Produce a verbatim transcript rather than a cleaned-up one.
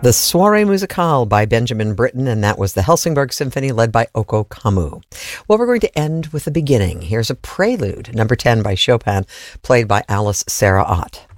The Soirée Musicale by Benjamin Britten, and that was the Helsingborg Symphony led by Oko Kamu. Well, we're going to end with the beginning. Here's a prelude, number ten by Chopin, played by Alice Sarah Ott.